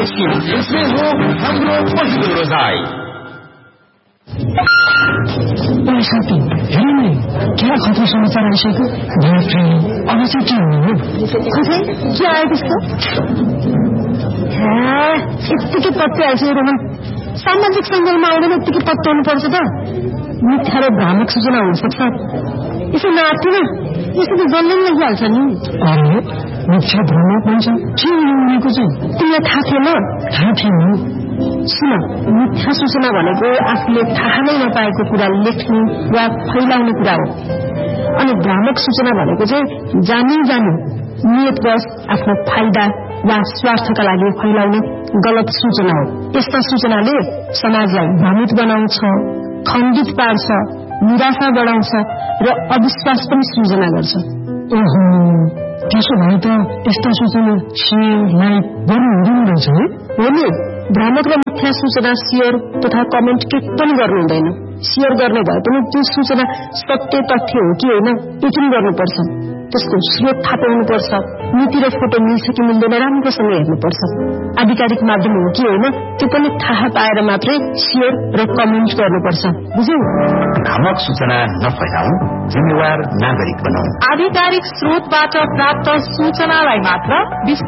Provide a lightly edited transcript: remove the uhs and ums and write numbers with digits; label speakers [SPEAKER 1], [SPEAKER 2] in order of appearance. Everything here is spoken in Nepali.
[SPEAKER 1] जोखिम, यसमै हो हाम्रो पहिलो रोजाइ।
[SPEAKER 2] साथी हेर नि, क्या खतरा समाचार आइसक्यो। अब चाहिँ के हुने हो?
[SPEAKER 3] कसै के आयो त्यस्तो? यत्तिकै पत्याइहाल्छ रोहन। सामाजिक सञ्जालमा आउँदैन यत्तिकै पत्याउनु पर्छ त। मिथ्या र भ्रामक सूचना हुनसक्छ। यसो नआत्तिन, यसो त जन्म लगिहाल्छ नि।
[SPEAKER 2] अरे मिथ्या भ्रामक भन्छ, के उनीको चाहिँ?
[SPEAKER 3] तिमीलाई थाहा थिएन?
[SPEAKER 2] थाहा थिएन।
[SPEAKER 3] सुन, मिथ्या सूचना भनेको आफूले थाहा नै नपाएको कुरा लेख्ने वा फैलाउने कुरा हो। अनि भ्रामक सूचना भनेको चाहिँ जानी नियतवश आफ्नो फाइदा वा स्वार्थका लागि फैलाउने गलत सूचना हो। यस्ता सूचनाले समाजलाई भ्रमित बनाउँछ, खण्डित पार्छ, निराशा बढाउँछ र अविश्वास पनि सृजना गर्छ।
[SPEAKER 2] ओहो, त्यसो भए त यस्ता सूचना सेयर लाइक गर्नु हुँदैन रहेछ है?
[SPEAKER 3] हो नि, भ्रामक र मिथ्या सूचना सेयर तथा कमेन्ट के पनि गर्नु हुँदैन। सेयर गर्ने भए पनि त्यो सूचना सत्य तथ्य हो कि होइन यति गर्नुपर्छ। त्यसको स्रोत थाहा पाउनुपर्छ, नीति र फोटो मिल्छ कि मिल्दैन राम्रोसँग हेर्नुपर्छ। आधिकारिक माध्यम हो कि होइन त्यो पनि थाहा पाएर मात्रै सेयर र कमेन्ट गर्नुपर्छ। बुझ्यौ?
[SPEAKER 1] भ्रामक सूचना नफैलाऊ, जिम्मेवार नागरिक बनाऊ।
[SPEAKER 4] आधिकारिक स्रोतबाट प्राप्त सूचनालाई मात्र